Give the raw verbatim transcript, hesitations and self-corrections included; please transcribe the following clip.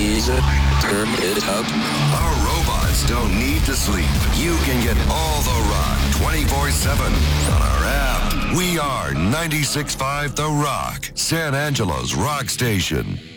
Caesar, turn it up. Our robots don't need to sleep. You can get all the rock twenty-four seven on our app. We are ninety-six point five The Rock, San Angelo's rock station.